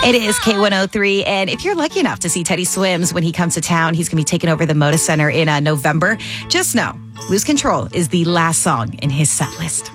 It is K103, and if you're lucky enough to see Teddy Swims when he comes to town, he's going to be taking over the Moda Center in November. Just know, Lose Control is the last song in his set list.